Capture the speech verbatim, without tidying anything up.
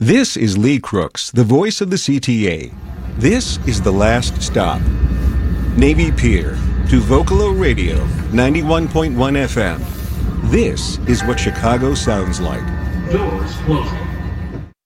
This is Lee Crooks, the voice of the C T A. This is The Last Stop. Navy Pier to Vocalo Radio, ninety-one point one F M. This is what Chicago sounds like. Doors closing.